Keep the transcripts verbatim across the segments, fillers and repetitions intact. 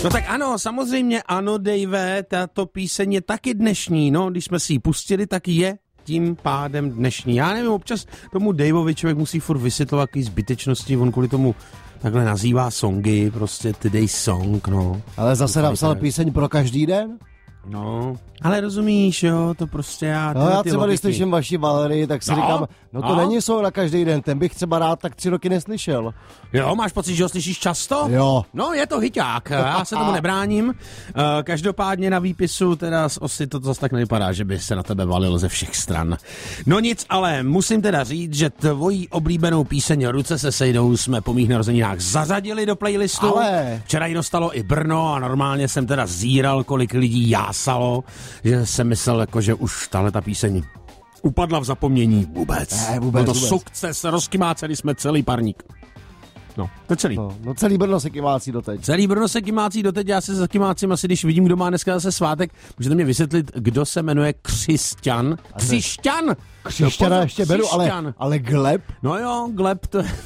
No tak ano, samozřejmě ano, Dave, tato píseň je taky dnešní, no, když jsme si ji pustili, tak je tím pádem dnešní. Já nevím, občas tomu Daveovi člověk musí furt vysvětlovat jaký zbytečnosti, on kvůli tomu takhle nazývá songy, prostě today's song, no. Ale zase napsal píseň pro každý den? No, ale rozumíš, jo, to prostě já... No já třeba, když slyším vaši Valerii, tak si no, říkám, no to no. není song na každý den, ten bych třeba rád tak tři roky neslyšel. Jo, máš pocit, že ho slyšíš často? Jo. No, je to hyťák, já se tomu nebráním. Každopádně na výpisu teda z osy to zase tak nevypadá, že by se na tebe valilo ze všech stran. No nic, ale musím teda říct, že tvojí oblíbenou píseň Ruce se sejdou jsme po mých narozeninách zařadili do playlistu. Ale... Včera jí dostalo i Brno a normálně jsem teda zíral, kolik lidí jásalo, že jsem myslel, jako, že už tahle ta píseň upadla v zapomnění vůbec. Ne, vůbec, no to vůbec. sukces, rozkymáceli jsme celý parník. No, to je celý. No, no celý Brno se kymácí doteď. Celý Brno se kymácí doteď, já se za kymácím asi, když vidím, kdo má dneska zase svátek. Můžete mě vysvětlit, kdo se jmenuje Křisťan? Křišťan! Křišťana ještě beru, ale, ale Gleb? No jo, Gleb to je...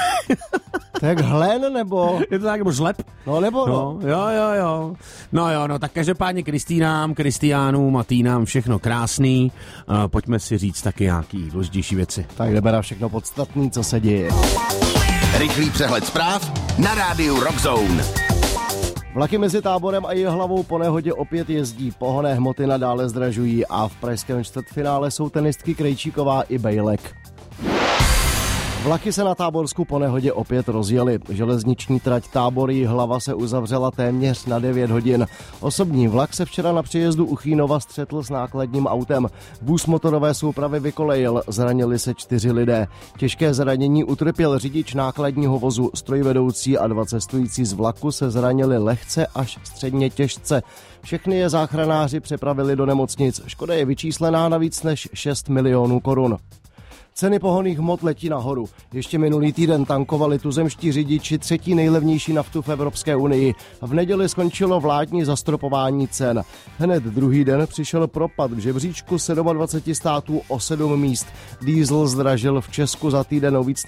To je jak hlen, nebo? Je to tak, nebo žleb? No, nebo no. no. Jo, jo, jo. No jo, no tak každopádně Kristýnám, Kristiánům a Týnám všechno krásný. Uh, pojďme si říct taky nějaký důležitější věci. Tak jdeme na všechno podstatný, co se děje. Rychlý přehled zpráv na rádiu Rock Zone. Vlaky mezi Táborem a Jihlavou po nehodě opět jezdí, pohonné hmoty nadále zdražují a v pražském čtvrtfinále jsou tenistky Krejčíková i Bejlek. Vlaky se na Táborsku po nehodě opět rozjeli. Železniční trať Tábor Jihlava se uzavřela téměř na devět hodin. Osobní vlak se včera na přejezdu u Chýnova střetl s nákladním autem. Vůz motorové soupravy vykolejil, zranili se čtyři lidé. Těžké zranění utrpěl řidič nákladního vozu, strojvedoucí a dva cestující z vlaku se zranili lehce až středně těžce. Všechny je záchranáři přepravili do nemocnic. Škoda je vyčíslená na víc než šest milionů korun. Ceny pohonných hmot letí nahoru. Ještě minulý týden tankovali tuzemští řidiči třetí nejlevnější naftu v Evropské unii. V neděli skončilo vládní zastropování cen. Hned druhý den přišel propad v žebříčku dvacet sedm států o sedm míst. Diesel zdražil v Česku za týden o víc